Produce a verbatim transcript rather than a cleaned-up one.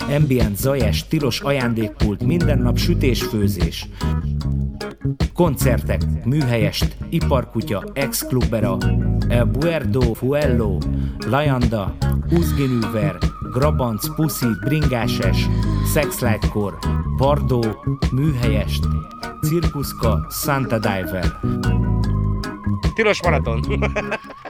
ambient, zajos, tilos ajándékpult, minden nap sütés-főzés. Koncertek, műhelyest, iparkutya, ex-klubbera, El Buerdo, Fuello, Lajanda, Uzginüver, Grabanc, Puszi, Bringáses, Sexlightcore, Bardó, műhelyest, Cirkuszka, Santa Diver. Tilos maraton!